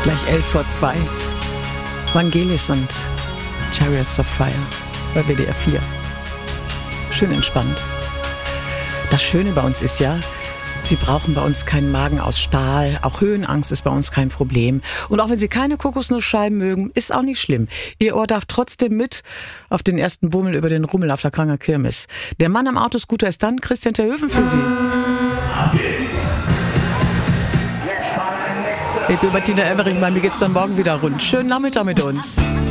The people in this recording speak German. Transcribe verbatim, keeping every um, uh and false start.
Gleich elf vor zwei. Vangelis und Chariots of Fire bei W D R vier. Schön entspannt. Das Schöne bei uns ist ja, Sie brauchen bei uns keinen Magen aus Stahl. Auch Höhenangst ist bei uns kein Problem. Und auch wenn Sie keine Kokosnussscheiben mögen, ist auch nicht schlimm. Ihr Ohr darf trotzdem mit auf den ersten Bummel über den Rummel auf der Kranger Kirmes. Der Mann am Autoscooter ist dann Christian Terhöfen für Sie. Ich bin Martina Emmering, bei mir geht's dann morgen wieder rund. Schönen Nachmittag mit uns.